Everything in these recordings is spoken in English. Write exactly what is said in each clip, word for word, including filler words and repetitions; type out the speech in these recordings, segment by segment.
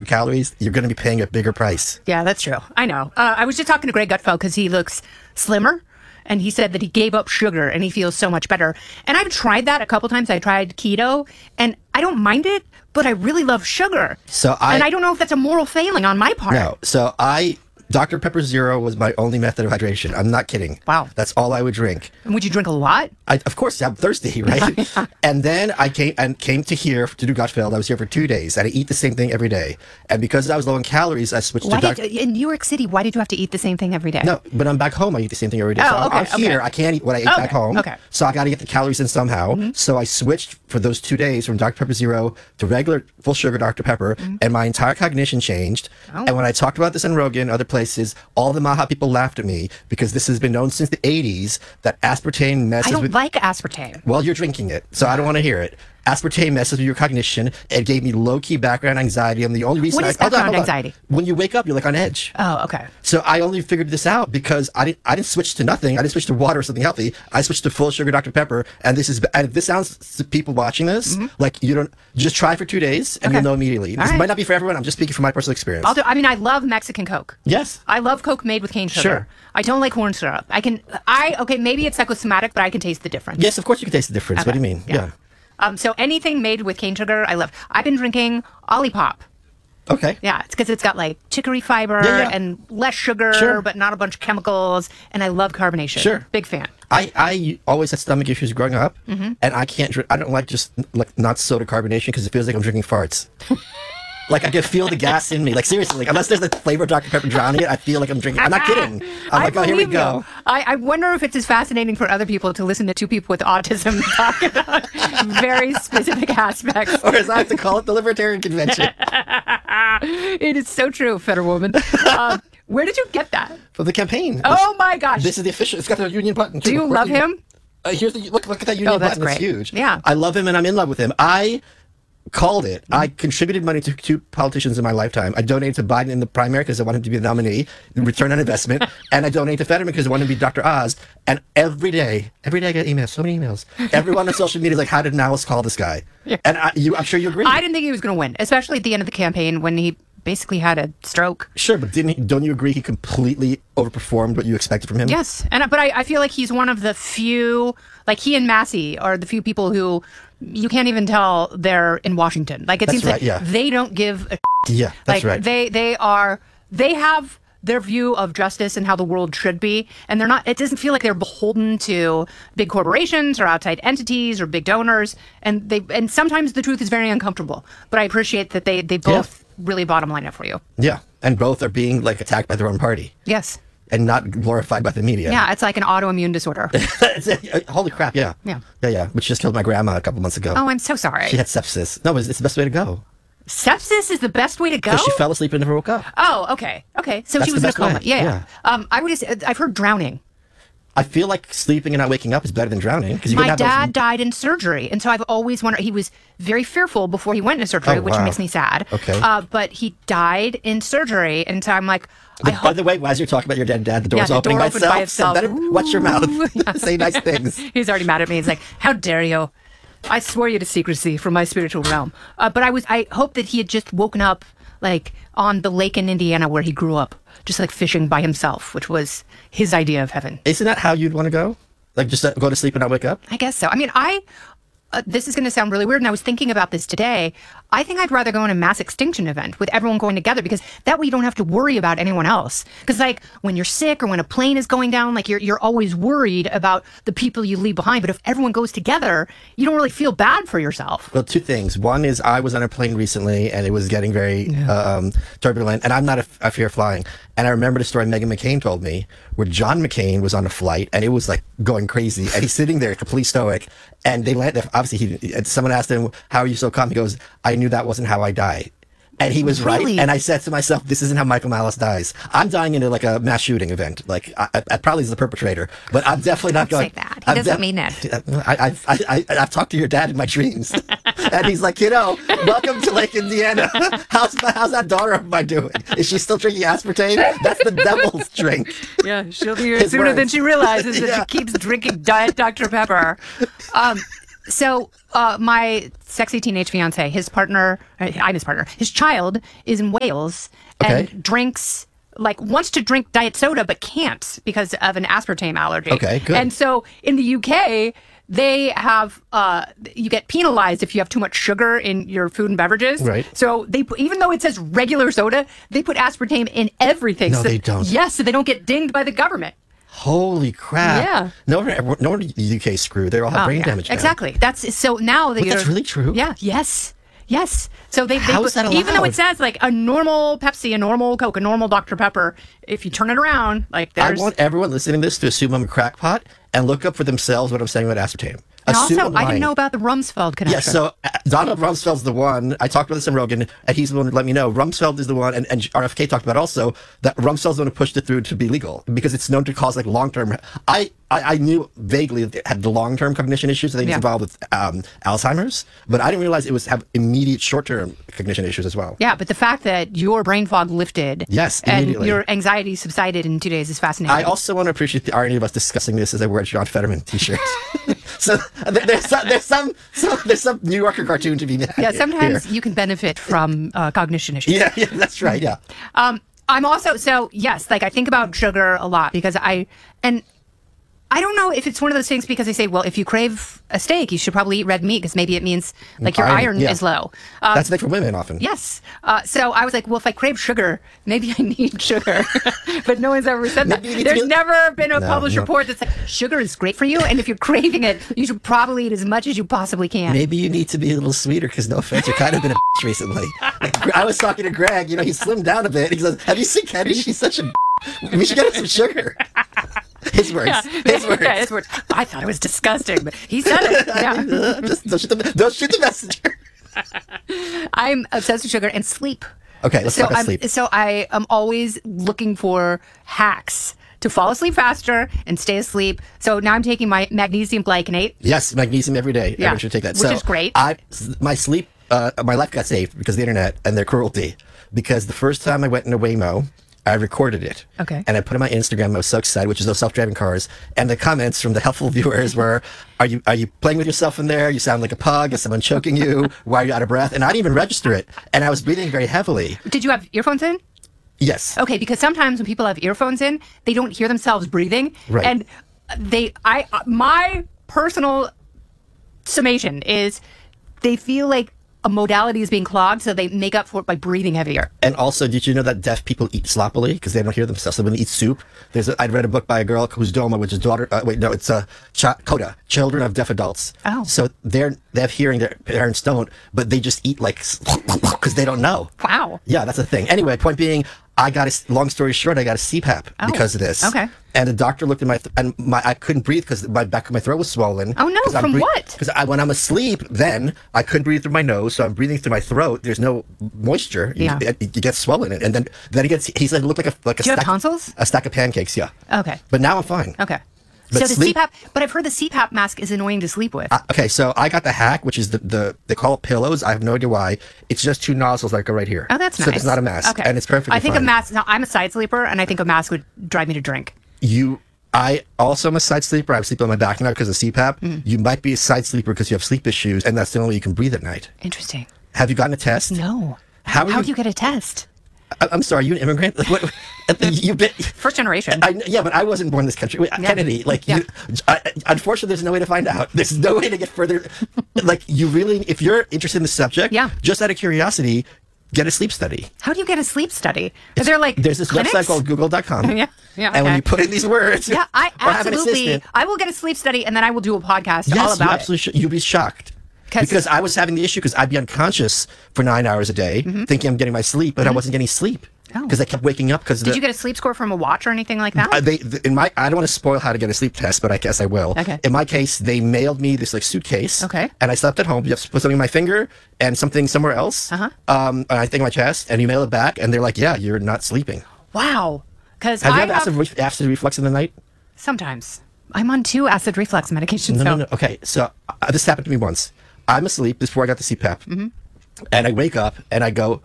calories, you're going to be paying a bigger price. Yeah, that's true. I know. Uh, I was just talking to Greg Gutfeld because he looks slimmer. And he said that he gave up sugar and he feels so much better. And I've tried that a couple times. I tried keto and I don't mind it, but I really love sugar. So I, and I don't know if that's a moral failing on my part. No. So I, Doctor Pepper Zero was my only method of hydration. I'm not kidding. Wow. That's all I would drink. And would you drink a lot? I, of course, I'm thirsty, right? And then I came and came to here to do Gutfeld. I was here for two days, and I eat the same thing every day. And because I was low in calories, I switched why to. Did, in New York City, why did you have to eat the same thing every day? No, but I'm back home. I eat the same thing every day. Oh, so I'm, okay, I'm here. okay. I can't eat what I ate Okay, back home. okay. So I got to get the calories in somehow. Mm-hmm. So I switched for those two days from Doctor Pepper Zero to regular full sugar Doctor Pepper, mm-hmm. and my entire cognition changed. Oh. And when I talked about this on Rogan, other places, all the Maha people laughed at me because this has been known since the eighties that aspartame messes I don't with. like aspartame. Well, you're drinking it, so I don't want to hear it. Aspartame messes with your cognition. It gave me low-key background anxiety. And the only reason what is I, hold on, background hold on. anxiety? When you wake up, you're like on edge. Oh, okay. So I only figured this out because I didn't. I didn't switch to nothing. I didn't switch to water or something healthy. I switched to full sugar Doctor Pepper. And this is. And if this sounds to people watching this mm-hmm. like you don't. Just try for two days and okay. you'll know immediately. All this right. might not be for everyone. I'm just speaking from my personal experience. I'll do, I mean, I love Mexican Coke. Yes. I love Coke made with cane sugar. Sure. I don't like corn syrup. I can. I okay. Maybe it's psychosomatic, but I can taste the difference. Yes, of course you can taste the difference. Okay. What do you mean? Yeah. yeah. Um, so anything made with cane sugar, I love. I've been drinking Olipop. Okay. Yeah, it's because it's got like chicory fiber yeah, yeah. and less sugar, sure. but not a bunch of chemicals. And I love carbonation. Sure. Big fan. I, I always had stomach issues growing up, mm-hmm. and I can't drink. I don't like just like not soda carbonation because it feels like I'm drinking farts. Like I can feel the gas in me. Like seriously, like, unless there's the flavor of Doctor Pepper drowning it, I feel like I'm drinking. I'm not kidding. I'm I like, oh, here we believe go. you. I, I wonder if it's as fascinating for other people to listen to two people with autism talk about very specific aspects. Or as I have to call it, the Libertarian Convention. It is so true, Fetterwoman. Um, where did you get that? From the campaign. Oh my gosh! This is the official. It's got the union button. Do you love him? Uh, here's the look. Look at that union oh, that's button. Great. It's huge. Yeah. I love him and I'm in love with him. I called it. I contributed money to two politicians in my lifetime. I donated to Biden in the primary because I wanted him to be the nominee, return on investment, and I donated to Fetterman because I wanted him to be Doctor Oz. And every day, every day I get emails, so many emails. Everyone on social media is like, how did Niles call this guy? Yeah. And I, you, I'm sure you agree. I didn't think he was going to win, especially at the end of the campaign when he basically had a stroke. Sure, but didn't he, don't you agree he completely overperformed what you expected from him? Yes, and but I, I feel like he's one of the few, like he and Massey are the few people who you can't even tell they're in Washington. Like it that's seems right, like yeah. they don't give a yeah, that's like, right. They they are they have their view of justice and how the world should be, and they're not. It doesn't feel like they're beholden to big corporations or outside entities or big donors. And they and sometimes the truth is very uncomfortable. But I appreciate that they they both yeah. really bottom line it for you. Yeah, and both are being like attacked by their own party. Yes. And not glorified by the media. Yeah, it's like an autoimmune disorder. Holy crap! Yeah. Yeah. Yeah, yeah. Which just killed my grandma a couple months ago. Oh, I'm so sorry. She had sepsis. No, it's, it's the best way to go. Sepsis is the best way to go? Because she fell asleep and never woke up. Oh, okay. Okay. So That's she was in a coma. way. Yeah, yeah. yeah. Um, I would just, I've heard drowning. I feel like sleeping and not waking up is better than drowning. You My can have dad those... died in surgery, and so I've always wondered. He was very fearful before he went into surgery, oh, which wow. makes me sad. Okay. Uh, but he died in surgery, and so I'm like, I By hope... the way, as you're talking about your dead dad, the door's yeah, the opening door by, opened itself, by itself. So better watch your mouth. Yeah. Say nice things. He's already mad at me. He's like, "How dare you? I swore you to secrecy from my spiritual realm." Uh, but I was, I hope that he had just woken up like on the lake in Indiana where he grew up, just like fishing by himself, which was his idea of heaven. Isn't that how you'd want to go? Like just uh, go to sleep and not wake up? I guess so. I mean, I, uh, this is going to sound really weird, and I was thinking about this today. I think I'd rather go on a mass extinction event with everyone going together, because that way you don't have to worry about anyone else. Because like when you're sick or when a plane is going down, like you're you're always worried about the people you leave behind. But if everyone goes together, you don't really feel bad for yourself. Well, two things. One is I was on a plane recently and it was getting very Yeah. um, turbulent, and I'm not a, a fear of flying. And I remember the story Meghan McCain told me where John McCain was on a flight and it was like going crazy, and he's sitting there completely stoic, and they landed. Obviously, he, and someone asked him, "How are you so calm?" He goes, "I knew that wasn't how I die." And he was Really? right. And I said to myself, this isn't how Michael Malice dies. I'm dying into like a mass shooting event. Like I, I, I probably is the perpetrator, but I'm definitely not Don't going. say that. He I'm doesn't def- mean it. I, I, I, I, I've talked to your dad in my dreams, and he's like, you know, welcome to Lake Indiana. How's how's that daughter of mine doing? Is she still drinking aspartame? That's the devil's drink. Yeah, she'll be here His sooner than words. she realizes that Yeah. she keeps drinking Diet Doctor Pepper. Um, So, uh, my sexy teenage fiance, his partner, uh, I'm his partner, his child is in Wales and Okay. drinks, like, wants to drink diet soda, but can't because of an aspartame allergy. Okay, good. And so in the U K, they have, uh, you get penalized if you have too much sugar in your food and beverages. Right. So they, put- even though it says regular soda, they put aspartame in everything. No, so, they don't. Yes, so they don't get dinged by the government. Holy crap. Yeah. No wonder, no wonder the U K screwed. They all have Oh, brain yeah. damage now. Exactly. That's so now they Wait, that's are- really true? Yeah. Yes. Yes. So they, they How put- is that even though allowed? it says like a normal Pepsi, a normal Coke, a normal Doctor Pepper, if you turn it around, like I there's. want everyone listening to this to assume I'm a crackpot and look up for themselves what I'm saying about aspartame. and Assume also, I'm I didn't lying. know about the Rumsfeld connection. Yes, so uh, Donald Rumsfeld's the one. I talked about this in Rogan, and he's the one who let me know. Rumsfeld is the one, and, and R F K talked about also that Rumsfeld's the one who pushed it through to be legal because it's known to cause like long term. I, I I knew vaguely that it had the long term cognition issues. I think Yeah. it's involved with um, Alzheimer's, but I didn't realize it was have immediate short term cognition issues as well. Yeah, but the fact that your brain fog lifted, Yes, and immediately. your anxiety subsided in two days is fascinating. I also want to appreciate the irony of us discussing this as I wear a John Fetterman T-shirt. so there- there's some, there's some, some there's some New Yorker cartoon to be made. yeah, sometimes here. you can benefit from uh, cognition issues. Yeah, yeah, that's right. Yeah. Um, I'm also so yes, like I think about sugar a lot because I and I don't know if it's one of those things because they say, well, if you crave a steak, you should probably eat red meat because maybe it means like your Iron, iron yeah. is low. Um, That's the thing for women often. yes. Uh, so I was like, well, if I crave sugar, maybe I need sugar. But no one's ever said that. Maybe you need to There's be- never been a No, published no. report that's like sugar is great for you, and if you're craving it, you should probably eat as much as you possibly can. Maybe you need to be a little sweeter because no offense, you're kind of been a recently. Like, I was talking to Greg, you know, he slimmed down a bit. He says, have you seen Kenny? She's such a we should get her some sugar. His words. Yeah. His words. Yeah, his words. I thought it was disgusting, but he said it. Yeah. Uh, Just don't shoot, the, don't shoot the messenger. I'm obsessed with sugar and sleep. Okay, let's so talk about I'm, sleep. So I am always looking for hacks to fall asleep faster and stay asleep. So now I'm taking my magnesium glycinate. Yes, magnesium every day. Yeah, Everyone should take that. which so is great. I, my sleep, uh, my life got saved because of the internet and their cruelty. Because the first time I went into Waymo, I recorded it. Okay. And I put it on my Instagram. I was so excited, which is those self-driving cars. And the comments from the helpful viewers were, "Are you are you playing with yourself in there? You sound like a pug. Is someone choking you? Why are you out of breath?" And I didn't even register it. And I was breathing very heavily. Did you have earphones in? Yes. Okay, because sometimes when people have earphones in, they don't hear themselves breathing. Right. And they, I, my personal summation is they feel like a modality is being clogged, so they make up for it by breathing heavier. And also, did you know that deaf people eat sloppily because they don't hear themselves? So when they eat soup, there's a, I read a book by a girl whose Doma, which is daughter. Uh, wait, no, it's a uh, Coda, children of deaf adults. Oh. So they're they have hearing, their parents don't, but they just eat like because they don't know. Wow. Yeah, that's the thing. Anyway, point being, I got a long story short, I got a C PAP Oh, because of this. okay. And the doctor looked at my th- and my I couldn't breathe because my back of my throat was swollen. Oh, no, 'Cause I'm from what? Because I, when I'm asleep, then I couldn't breathe through my nose, so I'm breathing through my throat. There's no moisture. You, Yeah. it, it gets swollen, and then then it gets. He said it looked like a like a Do you have stack, tonsils? a stack of pancakes. Yeah. Okay. But now I'm fine. Okay. But so the sleep- C PAP, but I've heard the C PAP mask is annoying to sleep with. Uh, okay, so I got the hack, which is the, the they call it pillows. I have no idea why. It's just two nozzles that go right here. Oh, that's so nice. it's not a mask, Okay. and it's perfectly I think fine. a mask. Now, I'm a side sleeper, and I think a mask would drive me to drink. You, I also am a side sleeper. I sleep on my back now because of C PAP. Mm. You might be a side sleeper because you have sleep issues, and that's the only way you can breathe at night. Interesting. Have you gotten a test? No. How are How you- do you get a test? I, I'm sorry, you an immigrant? Like, what, you've been. First generation. I, yeah, but I wasn't born in this country. Wait, Kennedy, like, Yeah. you, I, unfortunately, there's no way to find out. There's no way to get further. Like, you really, if you're interested in the subject, Yeah. just out of curiosity, get a sleep study. How do you get a sleep study? Is there like There's this clinics? website called google dot com. Yeah, yeah, And when okay. you put in these words, Yeah, I or have an absolutely. assistant, I will get a sleep study, and then I will do a podcast all yes, you about absolutely should. You'll be shocked. 'Cause- Because I was having the issue because I'd be unconscious for nine hours a day, thinking I'm getting my sleep, but I wasn't getting sleep Oh. because I kept waking up. Because it. Did you get a sleep score from a watch or anything like that? Uh, they th- in my I don't want to spoil how to get a sleep test, but I guess I will. Okay. In my case, they mailed me this like suitcase. Okay. And I slept at home. You have to put something on my finger and something somewhere else. Uh-huh. Um, and I think my chest, and you mail it back, and they're like, "Yeah, you're not sleeping." Wow. Because Have I you had have acid, re- acid reflux in the night? sometimes. I'm on two acid reflux medications. No, so no, no. Okay, so uh, this happened to me once. I'm asleep before I got the C PAP, Mm-hmm. and I wake up and I go.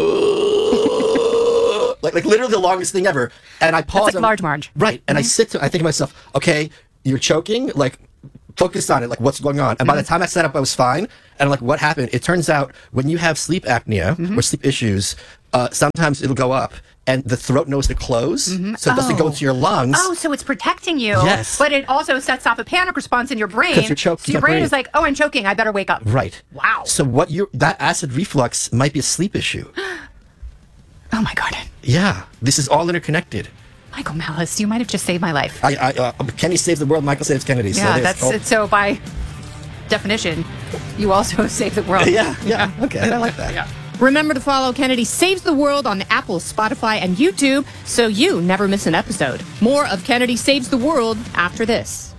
Like, like literally the longest thing ever, and I pause. like I'm- large Marge. right? And I sit. To, I think to myself, okay, you're choking. Like, focused on it, like what's going on. And by the time I set up, I was fine. And I'm like, what happened? It turns out when you have sleep apnea mm-hmm. or sleep issues, uh, sometimes it'll go up and the throat knows to close, mm-hmm. so it doesn't oh. go into your lungs. Oh, so it's protecting you. Yes. But it also sets off a panic response in your brain. Because you're choking. So your brain is like, oh, I'm choking. I better wake up. Right. Wow. So what you that acid reflux might be a sleep issue. Oh, my God. Yeah. This is all interconnected. Michael Malice, you might have just saved my life. I, I, uh, Kenny saves the world, Michael saves Kennedy. Yeah, so that's it. So by definition, you also save the world. yeah, yeah, okay, I like that. Yeah. Remember to follow Kennedy Saves the World on Apple, Spotify, and YouTube so you never miss an episode. More of Kennedy Saves the World after this.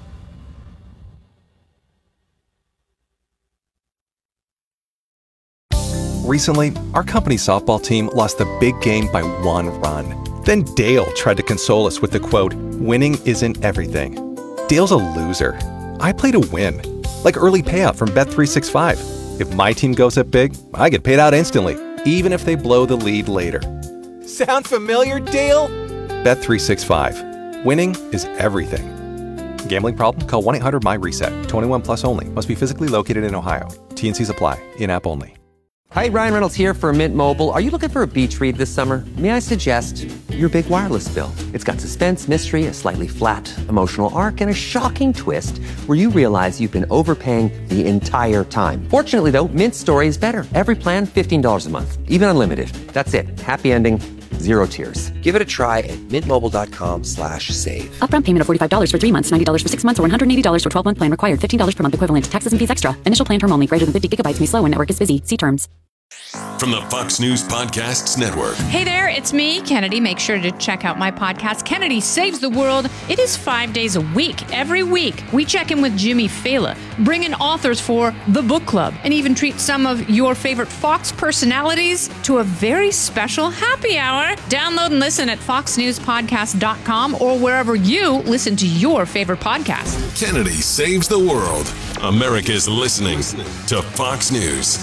Recently, our company's softball team lost the big game by one run. Then Dale tried to console us with the quote, "Winning isn't everything." Dale's a loser. I play to win. Like early payout from Bet three sixty-five. If my team goes up big, I get paid out instantly, even if they blow the lead later. Sound familiar, Dale? Bet three sixty-five. Winning is everything. Gambling problem? Call one eight hundred M Y reset. twenty-one plus only. Must be physically located in Ohio. T N Cs apply. In-app only. Hi, Ryan Reynolds here for Mint Mobile. Are you looking for a beach read this summer? May I suggest your big wireless bill? It's got suspense, mystery, a slightly flat emotional arc, and a shocking twist where you realize you've been overpaying the entire time. Fortunately, though, Mint's story is better. Every plan, fifteen dollars a month, even unlimited. That's it. Happy ending, zero tears. Give it a try at mintmobile.com slash save. Upfront payment of forty-five dollars for three months, ninety dollars for six months, or one hundred eighty dollars for twelve-month plan required. fifteen dollars per month equivalent. Taxes and fees extra. Initial plan term only. Greater than fifty gigabytes may slow when network is busy. See terms. From the Fox News Podcasts Network. Hey there, it's me, Kennedy. Make sure to check out my podcast, Kennedy Saves the World. It is five days a week. Every week, we check in with Jimmy Fallon, bring in authors for the book club, and even treat some of your favorite Fox personalities to a very special happy hour. Download and listen at fox news podcast dot com or wherever you listen to your favorite podcast. Kennedy Saves the World. America's listening to Fox News.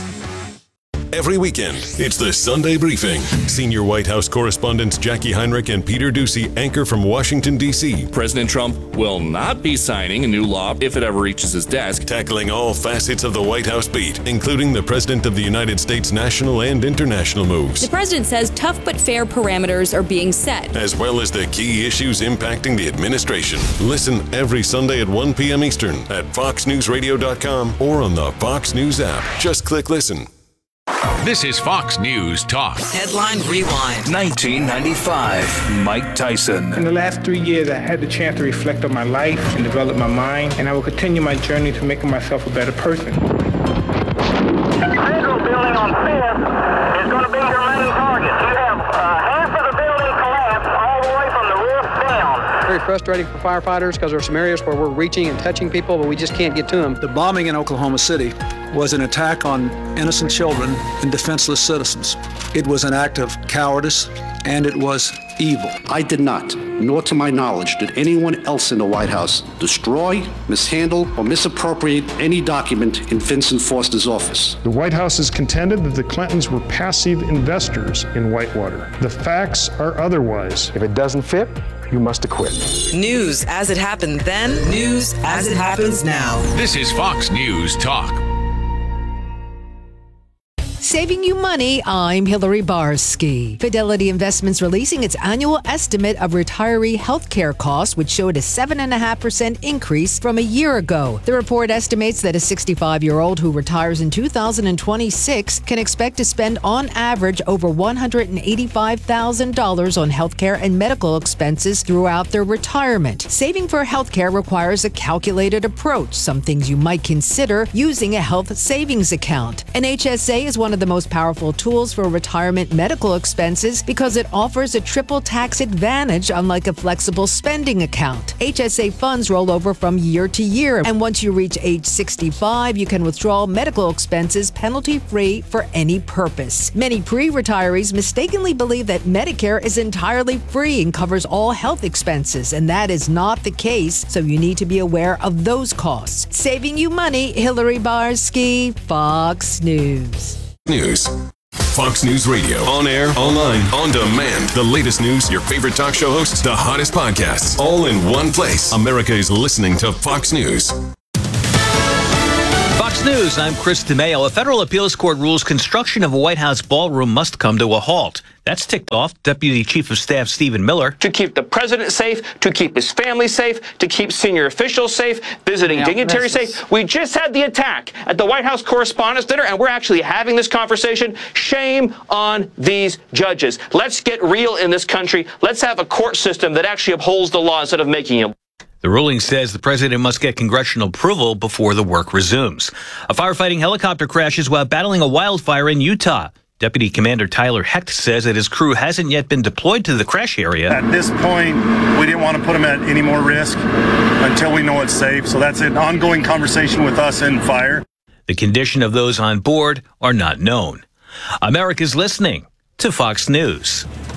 Every weekend, it's the Sunday Briefing. Senior White House correspondents Jackie Heinrich and Peter Doocy anchor from Washington, D C President Trump will not be signing a new law if it ever reaches his desk. Tackling all facets of the White House beat, including the President of the United States' national and international moves. The president says tough but fair parameters are being set, as well as the key issues impacting the administration. Listen every Sunday at one p.m. Eastern at fox news radio dot com or on the Fox News app. Just click listen. This is Fox News Talk. Headline Rewind. nineteen ninety-five, Mike Tyson. In the last three years, I had the chance to reflect on my life and develop my mind, and I will continue my journey to making myself a better person. Federal building on Fifth is going to be your main target. You have uh, half of the building collapsed all the way from the roof down. Very frustrating for firefighters because there are some areas where we're reaching and touching people, but we just can't get to them. The bombing in Oklahoma City was an attack on innocent children and defenseless citizens. It was an act of cowardice, and it was evil. I did not, nor to my knowledge, did anyone else in the White House destroy, mishandle, or misappropriate any document in Vincent Foster's office. The White House has contended that the Clintons were passive investors in Whitewater. The facts are otherwise. If it doesn't fit, you must acquit. News as it happened then, news as it happens now. This is Fox News Talk. Saving you money, I'm Hillary Barsky. Fidelity Investments releasing its annual estimate of retiree health care costs, which showed a seven point five percent increase from a year ago. The report estimates that a sixty-five-year-old who retires in two thousand twenty-six can expect to spend on average over one hundred eighty-five thousand dollars on health care and medical expenses throughout their retirement. Saving for health care requires a calculated approach, some things you might consider using a health savings account. An H S A is one of the most powerful tools for retirement medical expenses because it offers a triple tax advantage, unlike a flexible spending account. H S A funds roll over from year to year, and once you reach age sixty-five, you can withdraw medical expenses penalty-free for any purpose. Many pre-retirees mistakenly believe that Medicare is entirely free and covers all health expenses, and that is not the case, so you need to be aware of those costs. Saving you money, Hillary Barsky, Fox News. News. Fox News Radio. On air, online, on demand. The latest news, your favorite talk show hosts, the hottest podcasts, all in one place. America is listening to Fox News. Fox News, I'm Chris DeMaio. A federal appeals court rules construction of a White House ballroom must come to a halt. That's ticked off Deputy Chief of Staff Stephen Miller. To keep the president safe, to keep his family safe, to keep senior officials safe, visiting Yeah, dignitaries this is- safe. We just had the attack at the White House Correspondents' Dinner, and we're actually having this conversation. Shame on these judges. Let's get real in this country. Let's have a court system that actually upholds the law instead of making it. The ruling says the president must get congressional approval before the work resumes. A firefighting helicopter crashes while battling a wildfire in Utah. Deputy Commander Tyler Hecht says that his crew hasn't yet been deployed to the crash area. At this point, we didn't want to put them at any more risk until we know it's safe. So that's an ongoing conversation with us and fire. The condition of those on board are not known. America's listening to Fox News.